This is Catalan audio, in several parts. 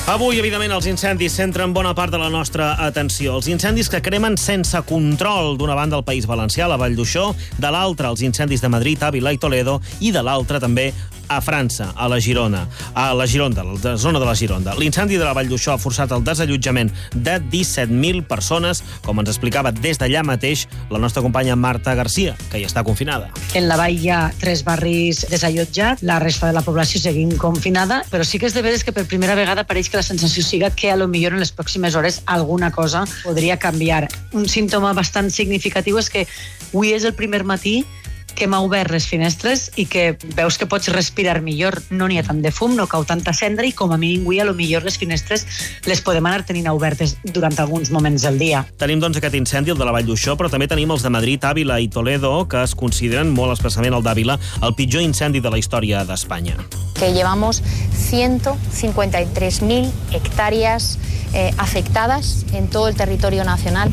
Avui, evidentment, els incendis centren bona part de la nostra atenció. Els incendis que cremen sense control, d'una banda al País Valencià, a la Vall d'Uixó, de l'altra els incendis de Madrid, Àvila i Toledo, i de l'altra també a França, a la Gironda, la zona de la Gironda. L'incendi de la Vall d'Uixó ha forçat el desallotjament de 17.000 persones, com ens explicava des d'allà mateix la nostra companya Marta Garcia, que hi està confinada. En la vall hi ha 3 barris desallotjats, la resta de la població seguim confinada, però sí que és de veres que per primera vegada pareix que la sensació siga que a lo millor en les pròximes hores alguna cosa podria canviar. Un símptoma bastant significatiu és que avui és el primer matí que m'ha obert les finestres i que veus que pots respirar millor. No n'hi ha tant de fum, no cau tanta cendra i com a mínim avui a lo millor les finestres les podem anar tenint obertes durant alguns moments del dia. Tenim doncs aquest incendi, el de la Vall d'Uixó, però també tenim els de Madrid, Àvila i Toledo, que es consideren, molt especialment el d'Àvila, el pitjor incendi de la història d'Espanya. Que llevamos 153.000 hectáreas afectadas en todo el territorio nacional.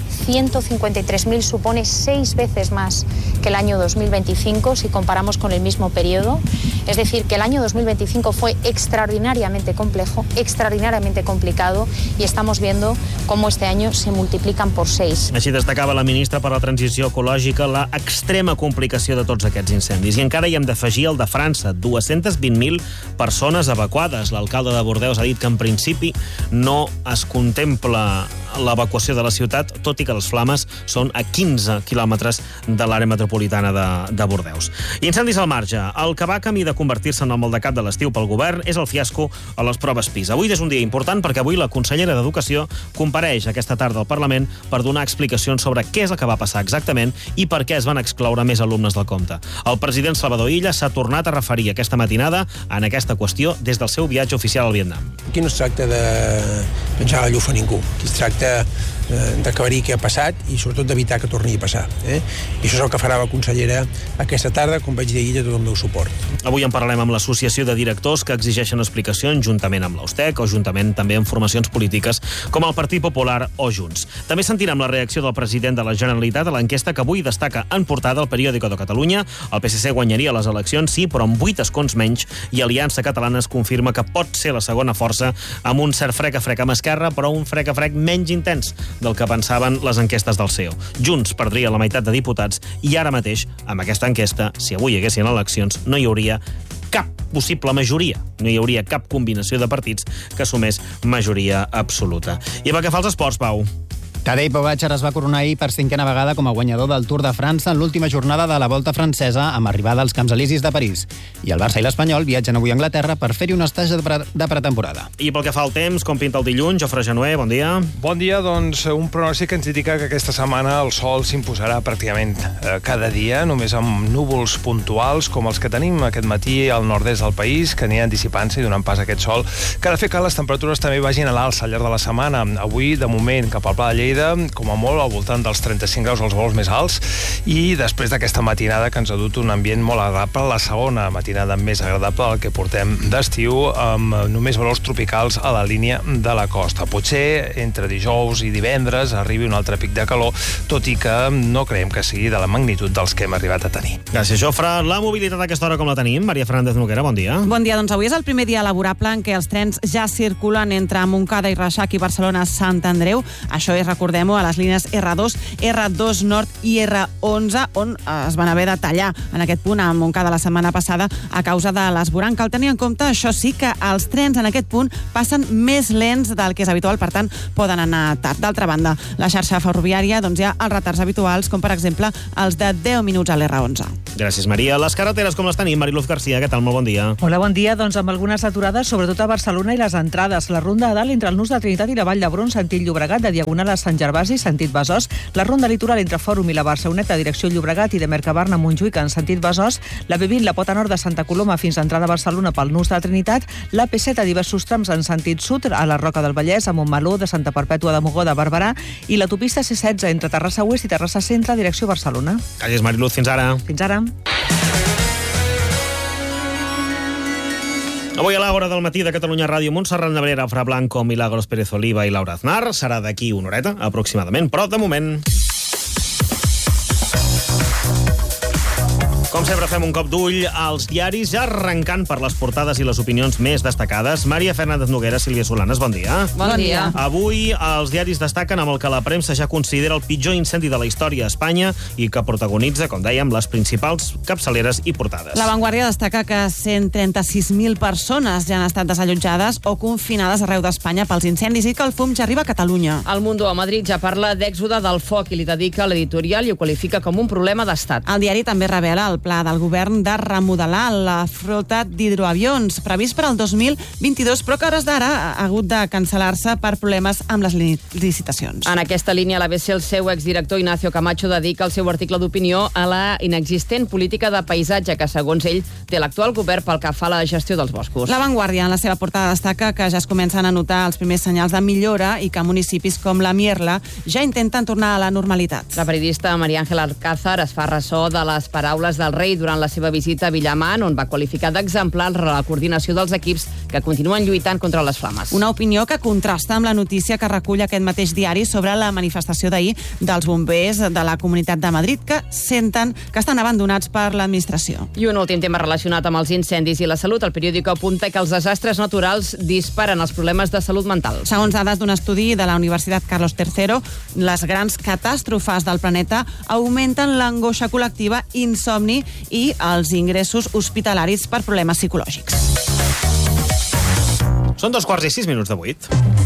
153.000 supone 6 veces más que el año 2025 si comparamos con el mismo periodo. Es decir, que el año 2025 fue extraordinariamente complejo, extraordinariamente complicado y estamos viendo cómo este año se multiplican por 6. Així destacava la ministra per la Transició Ecològica la extrema complicació de tots aquests incendis. I encara hi hem d'afegir el de França, 220.000 persones evacuades. L'alcalde de Bordeus ha dit que en principi no es contempla l'evacuació de la ciutat, tot i que les flames són a 15 quilòmetres de l'àrea metropolitana de Bordeus. Incendis al marge. El que va camí de convertir-se en el maldecat de l'estiu pel govern és el fiasco a les proves PISA. Avui és un dia important perquè avui la consellera d'Educació compareix aquesta tarda al Parlament per donar explicacions sobre què és el que va passar exactament i per què es van excloure més alumnes del compte. El president Salvador Illa s'ha tornat a referir aquesta matinada en aquesta qüestió des del seu viatge oficial al Vietnam. Aquí no es tracta de penjar la llufa a ningú. Aquí es tracta d'aclarir què ha passat i sobretot d'evitar que torni a passar. I això és el que farà la consellera aquesta tarda, com vaig dir ahir, tot el meu suport. Avui en parlarem amb l'Associació de Directors que exigeixen explicacions juntament amb l'Austec o juntament també amb formacions polítiques com el Partit Popular o Junts. També sentirem la reacció del president de la Generalitat a l'enquesta que avui destaca en portada el Periódico de Catalunya. El PSC guanyaria les eleccions, sí, però amb 8 escons menys, i Aliança Catalana es confirma que pot ser la segona força amb un cert frec-a-frec amb Esquerra, però un frec-a-frec menys intens del que pensaven les enquestes del CEO. Junts perdria la meitat de diputats i ara mateix, amb aquesta enquesta, si avui hi haguessin eleccions, no hi hauria cap possible majoria. No hi hauria cap combinació de partits que assumés majoria absoluta. I pel que fa als esports, Pau. Tadej Pogačar es va coronar ahir per 5a vegada com a guanyador del Tour de França en l'última jornada de la Volta francesa amb arribada als Camps Elisis de París. I el Barça i l'Espanyol viatgen avui a Anglaterra per fer-hi un estatge de pretemporada. I pel que fa al temps, com pinta el dilluns, Jofre Genuer, bon dia. Bon dia, doncs un pronòstic que ens indica que aquesta setmana el sol s'imposarà pràcticament cada dia, només amb núvols puntuals com els que tenim aquest matí al nord-est del país, que aniran dissipant-se i donant pas a aquest sol, que ha de fer que les temperatures també vagin a l'alça al llarg de la setmana. Avui, de moment, cap al Pla de Lleida, com a molt, al voltant dels 35 graus als vols més alts, i després d'aquesta matinada que ens ha dut un ambient molt agradable, la segona matinada més agradable del que portem d'estiu, amb només valors tropicals a la línia de la costa. Potser entre dijous i divendres arribi un altre pic de calor, tot i que no creiem que sigui de la magnitud dels que hem arribat a tenir. Gràcies, Jofre. La mobilitat a aquesta hora com la tenim? Maria Fernández Noguera, bon dia. Bon dia, doncs avui és el primer dia laborable en què els trens ja circulen entre Montcada i Reixac i Barcelona-Sant Andreu. Això és, recordem-ho, a les línies R2, R2 Nord i R11, on es van haver de tallar en aquest punt a Montcada la setmana passada a causa de l'esborrany. Cal tenir en compte, això sí, que els trens en aquest punt passen més lents del que és habitual, per tant, poden anar tard. D'altra banda, la xarxa ferroviària doncs, hi ha els retards habituals, com per exemple els de 10 minuts a l'R11. Gràcies, Maria. Les carreteres com les tenim? Mariluz Garcia, què tal? Molt bon dia. Hola, bon dia. Doncs amb algunes aturades, sobretot a Barcelona i les entrades. La ronda a dalt entre el Nus de Trinitat i la Vall d'Hebron, sentit Llobregat, de Diagonal a Sant Gervasi, sentit Besòs. La ronda litoral entre Fòrum i la Barceloneta, direcció Llobregat, i de Mercabarna a Montjuïc, en sentit Besòs. La B20, la Pota Nord de Santa Coloma fins a entrada a Barcelona pel Nus de Trinitat. La P7 a diversos trams en sentit sud, a la Roca del Vallès, a Montmeló, de Santa Perpètua de Mogoda a Barberà, i l'autopista C16 entre Terrassa Oest i Terrassa Centre, direcció Barcelona. Gràcies, Mariluz. Fins ara. Fins ara. Avui a l'hora del matí de Catalunya Ràdio, Montserrat Nebrera, Fra Blanco, Milagros Pérez Oliva i Laura Aznar. Serà d'aquí una horeta, aproximadament, però de moment... Com sempre, fem un cop d'ull als diaris, ja arrencant per les portades i les opinions més destacades. Maria Fernández Noguera, Sílvia Solanes, bon dia. Bon dia. Avui els diaris destaquen amb el que la premsa ja considera el pitjor incendi de la història a Espanya i que protagonitza, com dèiem, les principals capçaleres i portades. La Vanguardia destaca que 136.000 persones ja han estat desallotjades o confinades arreu d'Espanya pels incendis i que el fum ja arriba a Catalunya. El Mundo a Madrid ja parla d'èxode del foc i li dedica l'editorial i ho qualifica com un problema d'estat. El diari també revela el pla del govern de remodelar la flota d'hidroavions previst per al 2022, però que a hores d'ara ha hagut de cancel·lar-se per problemes amb les licitacions. En aquesta línia, a l'ABC, el seu exdirector Ignacio Camacho dedica el seu article d'opinió a la inexistent política de paisatge que, segons ell, té l'actual govern pel que fa a la gestió dels boscos. La Vanguardia, en la seva portada, destaca que ja es comencen a notar els primers senyals de millora i que municipis com la Mierla ja intenten tornar a la normalitat. La periodista María Ángel Alcázar es fa ressò de les paraules del rei durant la seva visita a Villaman, on va qualificar d'exemplar la coordinació dels equips que continuen lluitant contra les flames. Una opinió que contrasta amb la notícia que recull aquest mateix diari sobre la manifestació d'ahir dels bombers de la Comunitat de Madrid que senten que estan abandonats per l'administració. I un últim tema relacionat amb els incendis i la salut. El periòdico apunta que els desastres naturals disparen els problemes de salut mental. Segons dades d'un estudi de la Universitat Carlos III, les grans catàstrofes del planeta augmenten l'angoixa col·lectiva, insomni i els ingressos hospitalaris per problemes psicològics. Són 2:06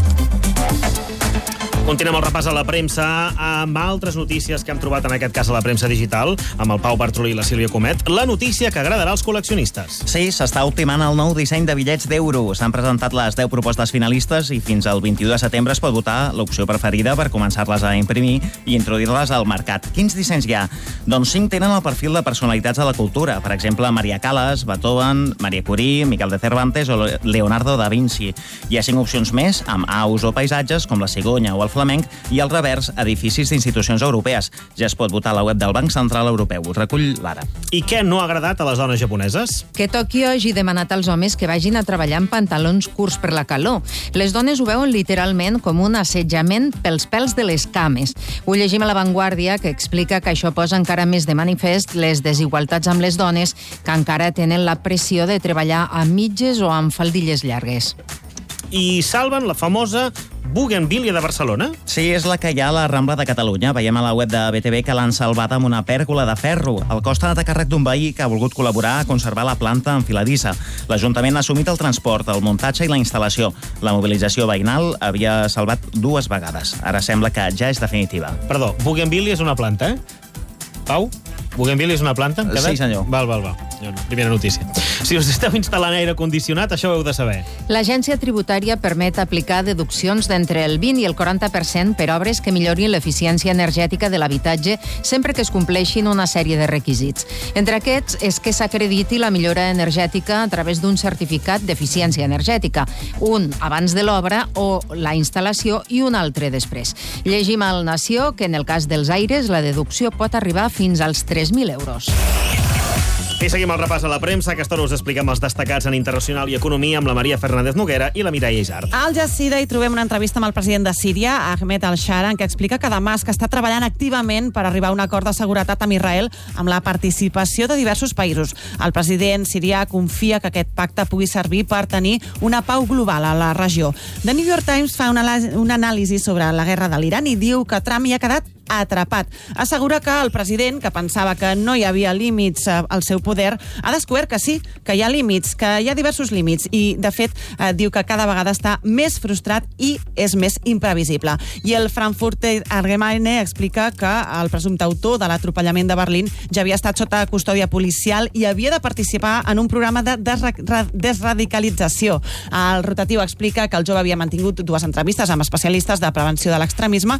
Continuem el repàs a la premsa amb altres notícies que hem trobat, en aquest cas a la premsa digital, amb el Pau Bartolí i la Sílvia Comet. La notícia que agradarà als col·leccionistes. Sí, s'està optimant el nou disseny de bitllets d'euro. S'han presentat les 10 propostes finalistes i fins al 21 de setembre es pot votar l'opció preferida per començar-les a imprimir i introduir-les al mercat. Quins dissenys hi ha? Doncs 5 tenen el perfil de personalitats de la cultura. Per exemple, Maria Callas, Beethoven, Maria Curie, Miquel de Cervantes o Leonardo da Vinci. Hi ha 5 opcions més, amb aus o paisatges, com la cigonya o el flamenc, i al revers, edificis d'institucions europees. Ja es pot votar a la web del Banc Central Europeu. Ho recull l'Ara. I què no ha agradat a les dones japoneses? Que Tòquio hagi demanat als homes que vagin a treballar amb pantalons curts per la calor. Les dones ho veuen literalment com un assetjament pels pèls de les cames. Ho llegim a La Vanguardia, que explica que això posa encara més de manifest les desigualtats amb les dones que encara tenen la pressió de treballar amb mitges o amb faldilles llargues. I salven la famosa Bougainvillea de Barcelona? Sí, és la que hi ha a la Rambla de Catalunya. Veiem a la web de BTV que l'han salvat amb una pèrgola de ferro. El cost ha anat a càrrec d'un veí que ha volgut col·laborar a conservar la planta enfiladissa. L'Ajuntament ha assumit el transport, el muntatge i la instal·lació. La mobilització veïnal havia salvat 2 vegades. Ara sembla que ja és definitiva. Perdó, Bougainvillea és una planta, eh? Pau? Bougainvillea és una planta? Sí, senyor. Val. Primera notícia. Si us esteu instal·lant aire condicionat, això ho heu de saber. L'Agència Tributària permet aplicar deduccions d'entre el 20 i el 40% per obres que millorin l'eficiència energètica de l'habitatge sempre que es compleixin una sèrie de requisits. Entre aquests és que s'acrediti la millora energètica a través d'un certificat d'eficiència energètica, un abans de l'obra o la instal·lació i un altre després. Llegim al Nació que en el cas dels aires la deducció pot arribar fins als 3.000 euros. I seguim el repàs a la premsa. Aquesta hora us expliquem els destacats en internacional i economia amb la Maria Fernández Noguera i la Mireia Isart. Al Jazeera hi trobem una entrevista amb el president de Síria, Ahmed al-Shara, en què explica que Damasc està treballant activament per arribar a un acord de seguretat amb Israel amb la participació de diversos països. El president sirià confia que aquest pacte pugui servir per tenir una pau global a la regió. The New York Times fa una anàlisi sobre la guerra de l'Iran i diu que Trump hi ha quedat atrapat. Assegura que el president, que pensava que no hi havia límits al seu poder, ha descobert que sí, que hi ha límits, que hi ha diversos límits i, de fet, diu que cada vegada està més frustrat i és més imprevisible. I el Frankfurter Allgemeine explica que el presumpte autor de l'atropellament de Berlín ja havia estat sota custòdia policial i havia de participar en un programa de desradicalització. El rotatiu explica que el jove havia mantingut 2 entrevistes amb especialistes de prevenció de l'extremisme